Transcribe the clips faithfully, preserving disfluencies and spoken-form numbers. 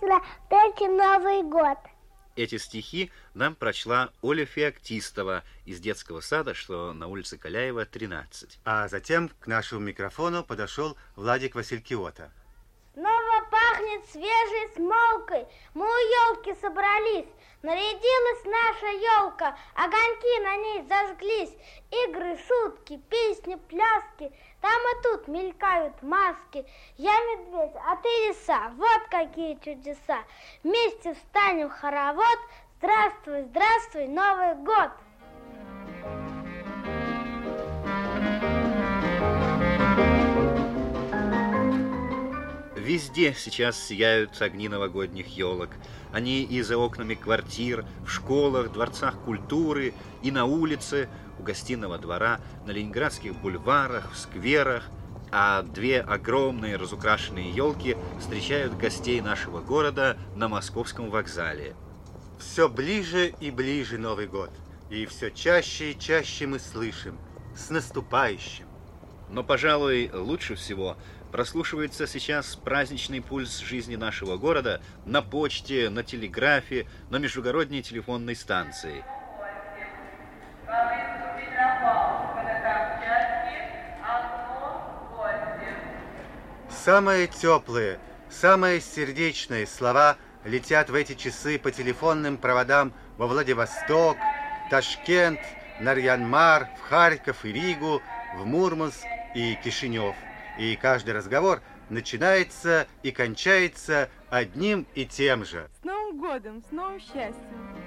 прекрасно встретим Новый год. Эти стихи нам прочла Оля Феоктистова из детского сада, что на улице Каляева, тринадцать. А затем к нашему микрофону подошел Владик Василькиота. Снова пахнет свежей смолкой. Мы у елки собрались. Нарядилась наша елка, огоньки на ней зажглись. Игры, шутки, песни, пляски. Там и тут мелькают маски. Я медведь, а ты лиса. Вот какие чудеса. Вместе встанем в хоровод. Здравствуй, здравствуй, Новый год. Везде сейчас сияют огни новогодних елок. Они и за окнами квартир, в школах, дворцах культуры, и на улице, у гостиного двора, на ленинградских бульварах, в скверах. А две огромные разукрашенные елки встречают гостей нашего города на Московском вокзале. Все ближе и ближе Новый год. И все чаще и чаще мы слышим: с наступающим. Но, пожалуй, лучше всего прослушивается сейчас праздничный пульс жизни нашего города на почте, на телеграфе, на междугородней телефонной станции. Самые теплые, самые сердечные слова летят в эти часы по телефонным проводам во Владивосток, Ташкент, Нарьян-Мар, в Харьков и Ригу, в Мурманск и Кишинев. И каждый разговор начинается и кончается одним и тем же. С Новым годом, с новым счастьем!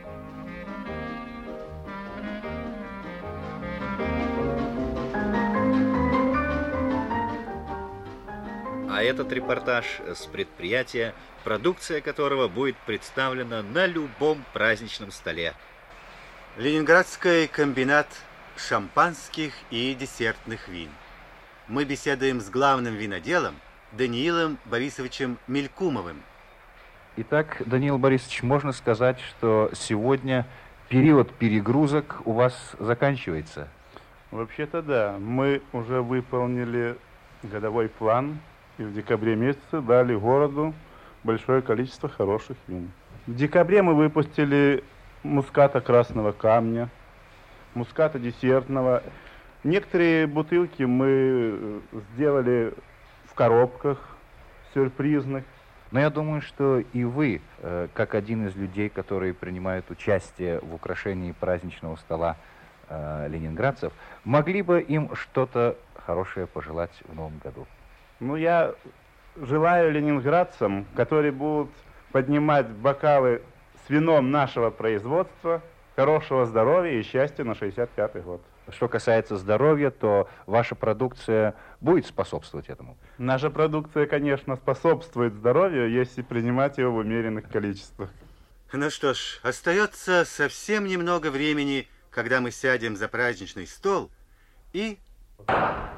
А этот репортаж с предприятия, продукция которого будет представлена на любом праздничном столе. Ленинградский комбинат шампанских и десертных вин. Мы беседуем с главным виноделом Даниилом Борисовичем Мелькумовым. Итак, Даниил Борисович, можно сказать, что сегодня период перегрузок у вас заканчивается? Вообще-то да. Мы уже выполнили годовой план и в декабре месяце дали городу большое количество хороших вин. В декабре мы выпустили муската красного камня, муската десертного. Некоторые бутылки мы сделали в коробках сюрпризных. Но я думаю, что и вы, как один из людей, которые принимают участие в украшении праздничного стола ленинградцев, могли бы им что-то хорошее пожелать в новом году. Ну, я желаю ленинградцам, которые будут поднимать бокалы с вином нашего производства, хорошего здоровья и счастья на шестьдесят пятый год. Что касается здоровья, то ваша продукция будет способствовать этому? Наша продукция, конечно, способствует здоровью, если принимать его в умеренных количествах. Ну что ж, остается совсем немного времени, когда мы сядем за праздничный стол и...